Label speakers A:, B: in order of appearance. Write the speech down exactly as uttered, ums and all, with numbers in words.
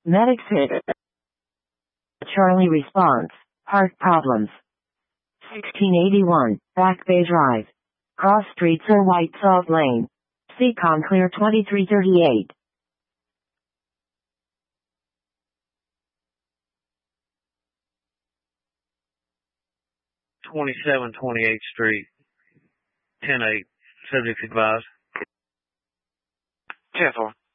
A: Medics hit. Charlie response. Heart problems. sixteen eighty-one, Back Bay Drive. Cross Streets or White Salt Lane. Seacon clear twenty-three thirty-eight.
B: twenty-seven twenty-eighth Street. ten eight. Subject advised.
C: ten four.